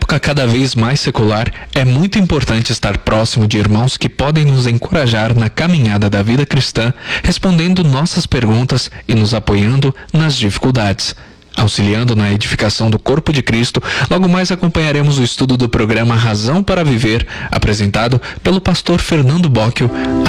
época cada vez mais secular, é muito importante estar próximo de irmãos que podem nos encorajar na caminhada da vida cristã, respondendo nossas perguntas e nos apoiando nas dificuldades. Auxiliando na edificação do corpo de Cristo, logo mais acompanharemos o estudo do programa Razão para Viver, apresentado pelo pastor Fernando Bocchio,